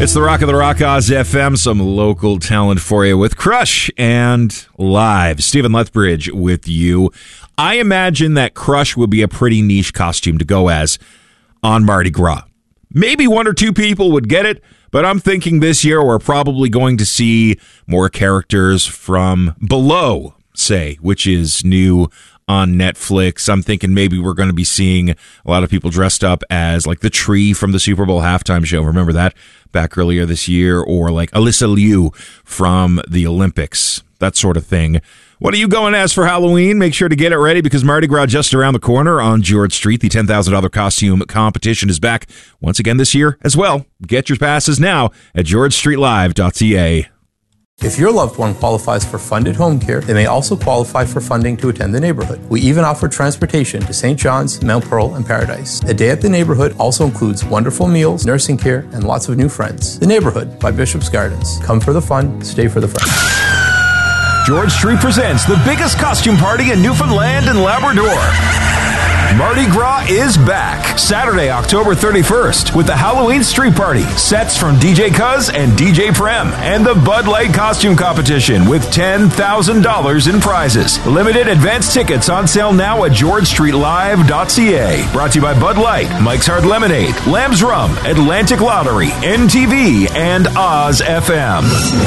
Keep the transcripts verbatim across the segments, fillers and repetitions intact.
It's the Rock of the Rock Oz F M, some local talent for you with Crush and Live. Stephen Lethbridge with you. I imagine that Crush would be a pretty niche costume to go as on Mardi Gras. Maybe one or two people would get it, but I'm thinking this year we're probably going to see more characters from Below, say, which is new on Netflix. I'm thinking maybe we're going to be seeing a lot of people dressed up as like the tree from the Super Bowl halftime show. Remember that back earlier this year? Or like Alyssa Liu from the Olympics, that sort of thing. What are you going as for Halloween? Make sure to get it ready because Mardi Gras just around the corner on George Street. The ten thousand dollars costume competition is back once again this year as well. Get your passes now at george street live dot c a. If your loved one qualifies for funded home care, they may also qualify for funding to attend the neighborhood. We even offer transportation to Saint John's, Mount Pearl, and Paradise. A day at the neighborhood also includes wonderful meals, nursing care, and lots of new friends. The Neighborhood by Bishop's Gardens. Come for the fun, stay for the fun. George Street presents the biggest costume party in Newfoundland and Labrador. Mardi Gras is back Saturday, October thirty-first with the Halloween Street Party, sets from D J Cuz and D J Prem, and the Bud Light Costume Competition with ten thousand dollars in prizes. Limited advance tickets on sale now at george street live dot c a. Brought to you by Bud Light, Mike's Hard Lemonade, Lamb's Rum, Atlantic Lottery, N T V, and Oz F M.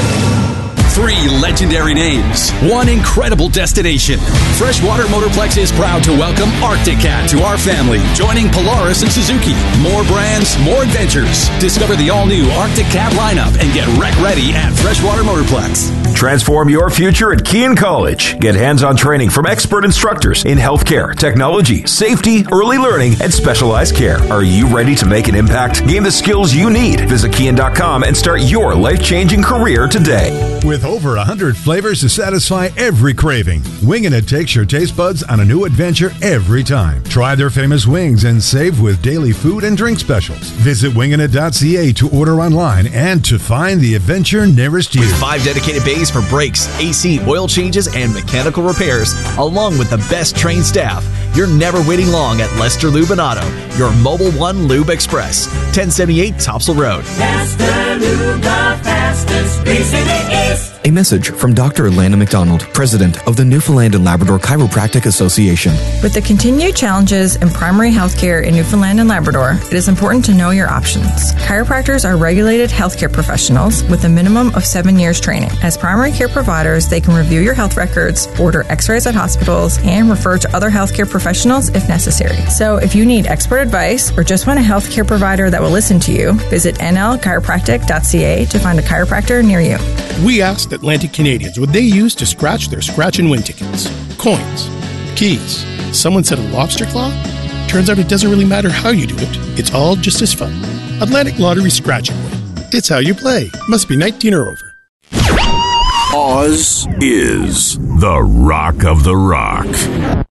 Three legendary names, one incredible destination. Freshwater Motorplex is proud to welcome Arctic Cat to our family, joining Polaris and Suzuki. More brands, more adventures. Discover the all-new Arctic Cat lineup and get wreck ready at Freshwater Motorplex. Transform your future at Keene College. Get hands-on training from expert instructors in healthcare, technology, safety, early learning, and specialized care. Are you ready to make an impact? Gain the skills you need. Visit Keene dot com and start your life-changing career today. With over one hundred flavors to satisfy every craving, Wingin' It takes your taste buds on a new adventure every time. Try their famous wings and save with daily food and drink specials. Visit wingin it dot c a to order online and to find the adventure nearest you. With five dedicated bays for brakes, A C, oil changes, and mechanical repairs, along with the best trained staff, you're never waiting long at Lester Lube and Auto, your Mobile One Lube Express, ten seventy-eight Topsail Road. Lester Lube, the fastest grease in the East. A message from Doctor Alana McDonald, President of the Newfoundland and Labrador Chiropractic Association. With the continued challenges in primary health care in Newfoundland and Labrador, it is important to know your options. Chiropractors are regulated healthcare professionals with a minimum of seven years training. As primary care providers, they can review your health records, order x-rays at hospitals, and refer to other healthcare professionals if necessary. So if you need expert advice or just want a healthcare provider that will listen to you, visit n l chiropractic dot c a to find a chiropractor near you. We asked Atlantic Canadians what they use to scratch their scratch and win tickets. Coins. Keys. Someone said a lobster claw? Turns out it doesn't really matter how you do it. It's all just as fun. Atlantic Lottery Scratch and Win. It's how you play. Must be nineteen or over. Oz is the Rock of the Rock.